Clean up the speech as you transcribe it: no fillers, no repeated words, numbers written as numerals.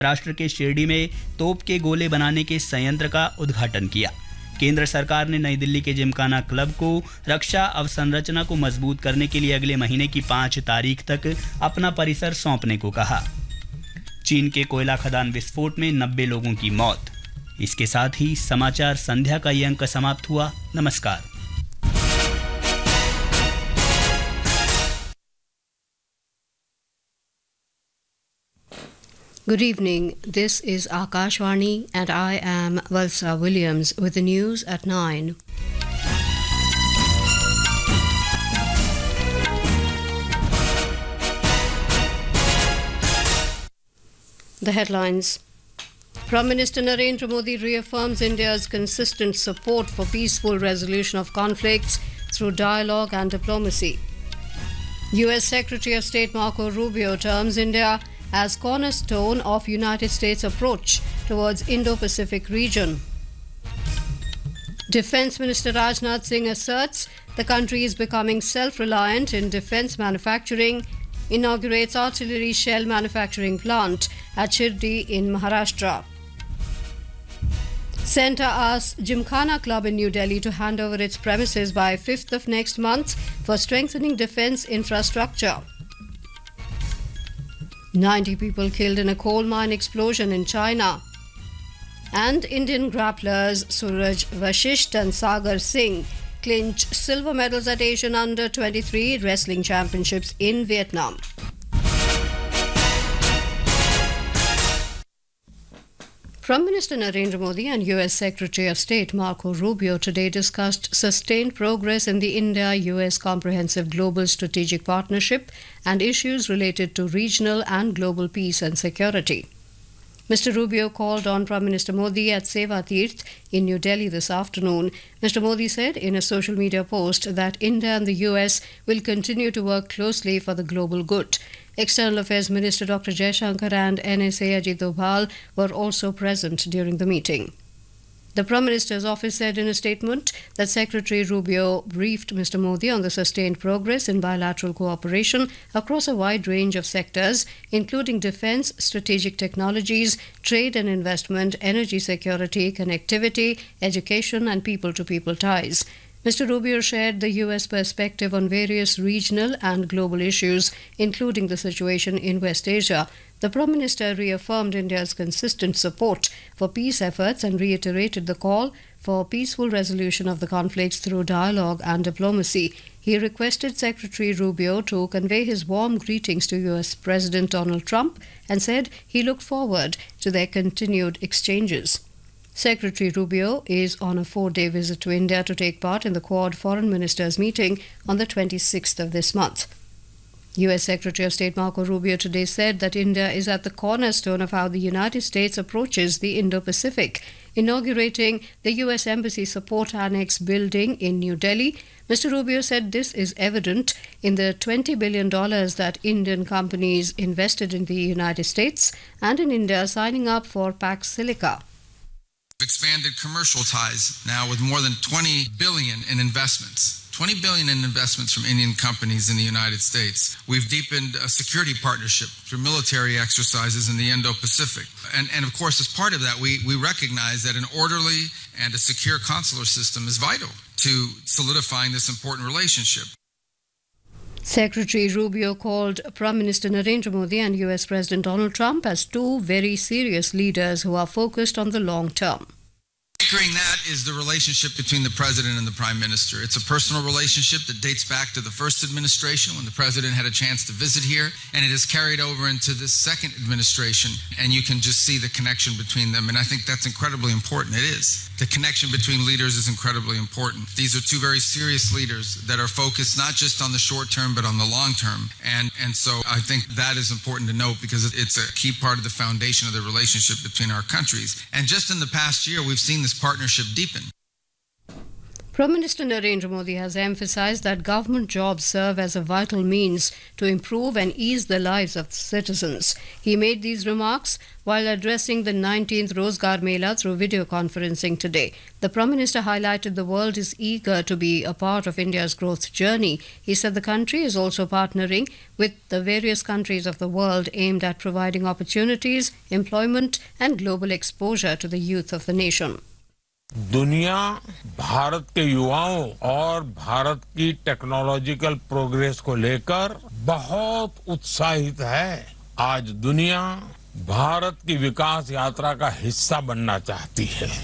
महाराष्ट्र के शिरडी में तोप के गोले बनाने के संयंत्र का उद्घाटन किया। केंद्र सरकार ने नई दिल्ली के जिमखाना क्लब को रक्षा अवसंरचना को मजबूत करने के लिए अगले महीने की 5 तारीख तक अपना परिसर सौंपने को कहा। चीन के कोयला खदान विस्फोट में 90 लोगों की मौत। इसके साथ ही समाचार संध्या का ये अंक समाप्त हुआ। नमस्कार। Good evening. This is Akashvani and I am Valsa Williams with the news at 9. The headlines. Prime Minister Narendra Modi reaffirms India's consistent support for peaceful resolution of conflicts through dialogue and diplomacy. US Secretary of State Marco Rubio terms India as cornerstone of United States approach towards Indo-Pacific region. Defence Minister Rajnath Singh asserts the country is becoming self-reliant in defence manufacturing, inaugurates artillery shell manufacturing plant at Shirdi in Maharashtra. Centre asks Gymkhana Club in New Delhi to hand over its premises by 5th of next month for strengthening defence infrastructure. 90 people killed in a coal mine explosion in China. And Indian grapplers Suraj Vashisht and Sagar Singh clinch silver medals at Asian Under-23 Wrestling Championships in Vietnam. Prime Minister Narendra Modi and US Secretary of State Marco Rubio today discussed sustained progress in the India-US Comprehensive Global Strategic Partnership and issues related to regional and global peace and security. Mr. Rubio called on Prime Minister Modi at Seva Tirth in New Delhi this afternoon. Mr. Modi said in a social media post that India and the US will continue to work closely for the global good. External Affairs Minister Dr. Jaishankar and NSA Ajit Doval were also present during the meeting. The Prime Minister's office said in a statement that Secretary Rubio briefed Mr. Modi on the sustained progress in bilateral cooperation across a wide range of sectors, including defence, strategic technologies, trade and investment, energy security, connectivity, education and people-to-people ties. Mr. Rubio shared the U.S. perspective on various regional and global issues, including the situation in West Asia. The Prime Minister reaffirmed India's consistent support for peace efforts and reiterated the call for peaceful resolution of the conflicts through dialogue and diplomacy. He requested Secretary Rubio to convey his warm greetings to U.S. President Donald Trump and said he looked forward to their continued exchanges. Secretary Rubio is on a 4-day visit to India to take part in the Quad Foreign Ministers meeting on the 26th of this month. U.S. Secretary of State Marco Rubio today said that India is at the cornerstone of how the United States approaches the Indo-Pacific. Inaugurating the U.S. Embassy Support Annex building in New Delhi, Mr. Rubio said this is evident in the $20 billion that Indian companies invested in the United States and in India signing up for Pax Silica. Expanded commercial ties now with more than 20 billion in investments. 20 billion in investments from Indian companies in the United States. We've deepened a security partnership through military exercises in the Indo-Pacific. And of course, as part of that, we recognize that an orderly and a secure consular system is vital to solidifying this important relationship. Secretary Rubio called Prime Minister Narendra Modi and US President Donald Trump as two very serious leaders who are focused on the long term. Anchoring that is the relationship between the President and the Prime Minister. It's a personal relationship that dates back to the first administration when the President had a chance to visit here, and it has carried over into this second administration, and you can just see the connection between them, and I think that's incredibly important. It is. The connection between leaders is incredibly important. These are two very serious leaders that are focused not just on the short term, but on the long term, and so I think that is important to note because it's a key part of the foundation of the relationship between our countries. And just in the past year, we've seen this partnership deepen. Prime Minister Narendra Modi has emphasized that government jobs serve as a vital means to improve and ease the lives of citizens. He made these remarks while addressing the 19th Rozgar Mela through video conferencing today. The Prime Minister highlighted the world is eager to be a part of India's growth journey. He said the country is also partnering with the various countries of the world aimed at providing opportunities, employment and global exposure to the youth of the nation. दुनिया भारत के युवाओं और भारत की technological progress को लेकर बहुत उत्साहित है। आज दुनिया भारत की विकास यात्रा का हिस्सा बनना चाहती है।